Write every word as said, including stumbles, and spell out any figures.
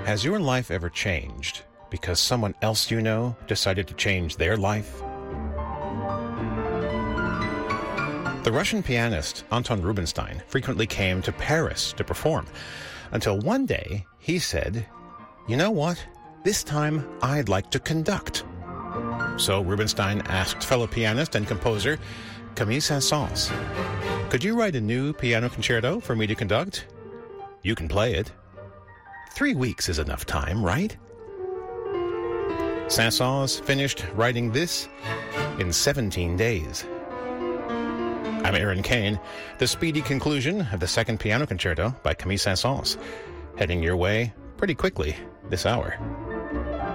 Has your life ever changed because someone else you know decided to change their life? The Russian pianist Anton Rubinstein frequently came to Paris to perform, until one day he said, "You know what? This time I'd like to conduct." So Rubinstein asked fellow pianist and composer Camille Saint-Saëns, "Could you write a new piano concerto for me to conduct? You can play it. Three weeks is enough time, right?" Saint-Saëns finished writing this in seventeen days. I'm Aaron Kane. The speedy conclusion of the second piano concerto by Camille Saint-Saëns, heading your way pretty quickly this hour.